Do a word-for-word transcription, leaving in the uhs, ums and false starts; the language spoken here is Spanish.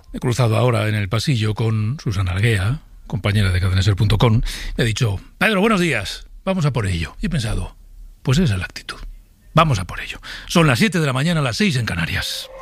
Me he cruzado ahora en el pasillo con Susana Arguea, compañera de cadenaser punto com. Me ha dicho: Pedro, buenos días, vamos a por ello. Y he pensado, pues esa es la actitud. Vamos a por ello. Son las siete de la mañana, las seis en Canarias.